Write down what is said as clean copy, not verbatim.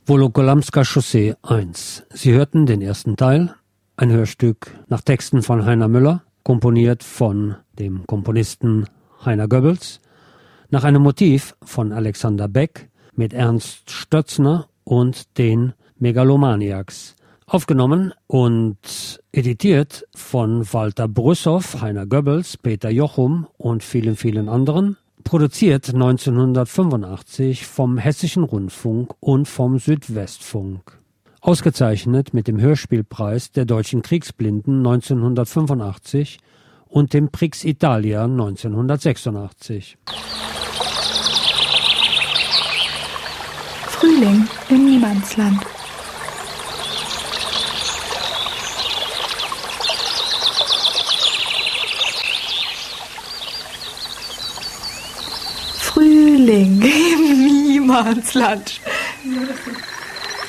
Wolokolamska Chaussee 1. Sie hörten den ersten Teil, ein Hörstück nach Texten von Heiner Müller, komponiert von dem Komponisten Heiner Goebbels, nach einem Motiv von Alexander Beck mit Ernst Stötzner und den Megalomaniacs. Aufgenommen und editiert von Walter Brüssow, Heiner Goebbels, Peter Jochum und vielen, vielen anderen. Produziert 1985 vom Hessischen Rundfunk und vom Südwestfunk. Ausgezeichnet mit dem Hörspielpreis der Deutschen Kriegsblinden 1985 und dem Prix Italia 1986. Frühling im Niemandsland. Frühling im Niemandsland.